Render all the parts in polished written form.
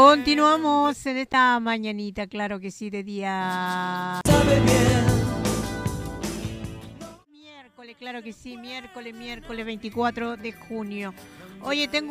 Continuamos en esta mañanita, claro que sí, de día miércoles, claro que sí, miércoles 24 de junio. Oye, tengo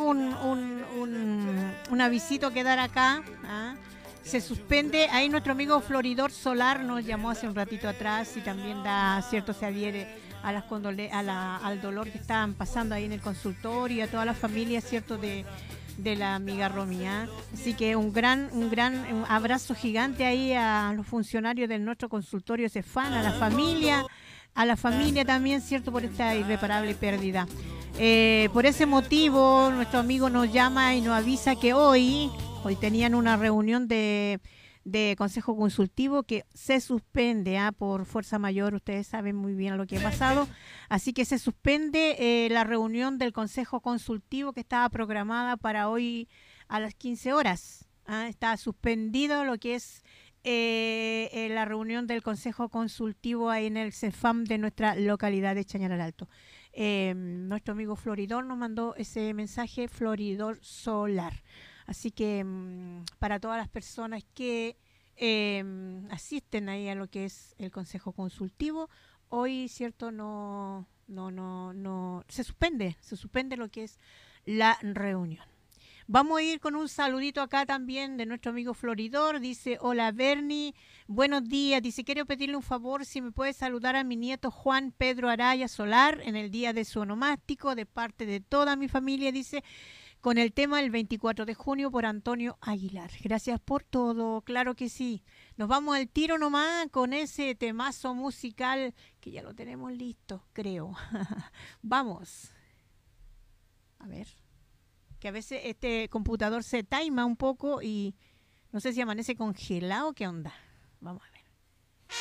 un avisito que dar acá. ¿Ah? Se suspende, ahí nuestro amigo Floridor Solar nos llamó hace un ratito atrás y también se adhiere a las al dolor que estaban pasando ahí en el consultorio y a toda la familia, ¿cierto?, de la amiga Romía. Así que un gran abrazo gigante ahí a los funcionarios de nuestro consultorio Cefán, a la familia también, ¿cierto?, por esta irreparable pérdida. Por ese motivo, nuestro amigo nos llama y nos avisa que hoy tenían una reunión de consejo consultivo que se suspende por fuerza mayor. Ustedes saben muy bien lo que ha pasado, así que se suspende la reunión del consejo consultivo que estaba programada para hoy a las 15 horas. Está suspendido lo que es la reunión del consejo consultivo ahí en el CEFAM de nuestra localidad de Chañaral Alto. Nuestro amigo Floridor nos mandó ese mensaje, Floridor Solar. Así que para todas las personas que asisten ahí a lo que es el consejo consultivo, hoy, cierto, no se suspende lo que es la reunión. Vamos a ir con un saludito acá también de nuestro amigo Floridor. Dice, hola Bernie, buenos días. Dice, quiero pedirle un favor si me puede saludar a mi nieto Juan Pedro Araya Solar en el día de su onomástico de parte de toda mi familia. Dice, con el tema el 24 de junio por Antonio Aguilar. Gracias por todo, claro que sí. Nos vamos al tiro nomás con ese temazo musical que ya lo tenemos listo, creo. Vamos. A ver. Que a veces este computador se taima un poco y no sé si amanece congelado o qué onda. Vamos a ver.